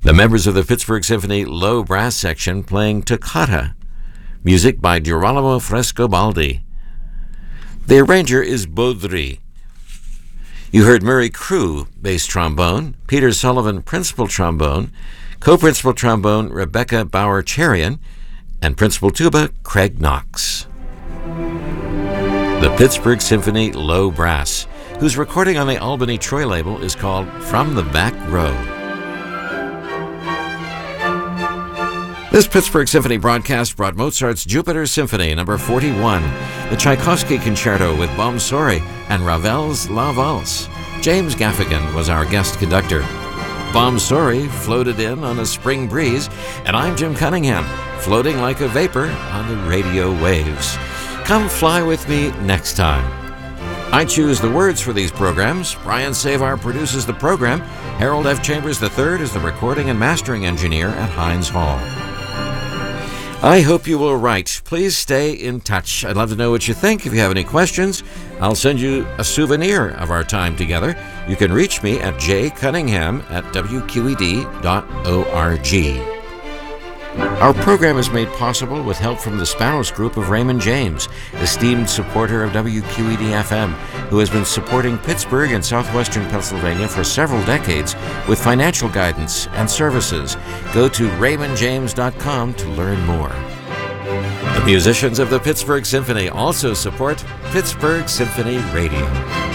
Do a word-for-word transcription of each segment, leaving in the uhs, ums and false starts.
The members of the Pittsburgh Symphony Low Brass Section playing Toccata, music by Girolamo Frescobaldi. The arranger is Baudry. You heard Murray Crew, bass trombone, Peter Sullivan, principal trombone, co-principal trombone Rebecca Bauer-Cherian, and principal tuba Craig Knox. The Pittsburgh Symphony Low Brass, whose recording on the Albany Troy label is called From the Back Row. This Pittsburgh Symphony broadcast brought Mozart's Jupiter Symphony number forty-one, the Tchaikovsky Concerto with Bomsori, and Ravel's La Valse. James Gaffigan was our guest conductor. Bomsori floated in on a spring breeze, and I'm Jim Cunningham, floating like a vapor on the radio waves. Come fly with me next time. I choose the words for these programs. Brian Savar produces the program. Harold F. Chambers the third is the recording and mastering engineer at Heinz Hall. I hope you will write. Please stay in touch. I'd love to know what you think. If you have any questions, I'll send you a souvenir of our time together. You can reach me at j cunningham at w q e d dot org. Our program is made possible with help from the Sparrows Group of Raymond James, esteemed supporter of W Q E D F M, who has been supporting Pittsburgh and southwestern Pennsylvania for several decades with financial guidance and services. Go to raymond james dot com to learn more. The musicians of the Pittsburgh Symphony also support Pittsburgh Symphony Radio.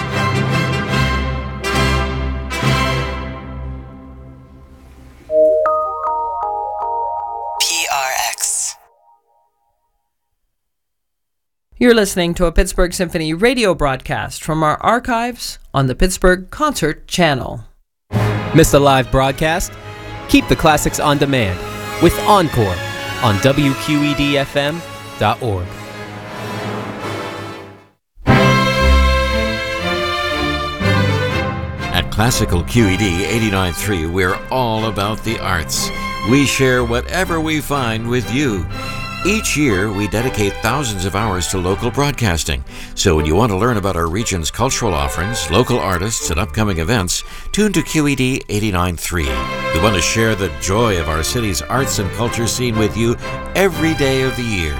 You're listening to a Pittsburgh Symphony radio broadcast from our archives on the Pittsburgh Concert Channel. Missed a live broadcast? Keep the classics on demand with Encore on w q e d f m dot org. At Classical Q E D eighty-nine point three, we're all about the arts. We share whatever we find with you. Each year, we dedicate thousands of hours to local broadcasting. So when you want to learn about our region's cultural offerings, local artists, and upcoming events, tune to Q E D eighty-nine point three. We want to share the joy of our city's arts and culture scene with you every day of the year.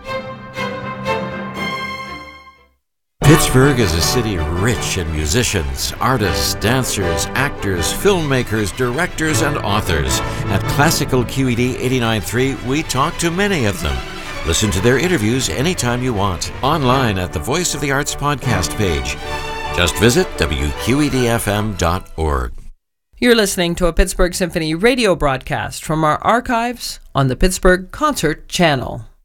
Pittsburgh is a city rich in musicians, artists, dancers, actors, filmmakers, directors, and authors. At Classical Q E D eighty-nine point three, we talk to many of them. Listen to their interviews anytime you want, online at the Voice of the Arts podcast page. Just visit w q e d f m dot org. You're listening to a Pittsburgh Symphony radio broadcast from our archives on the Pittsburgh Concert Channel.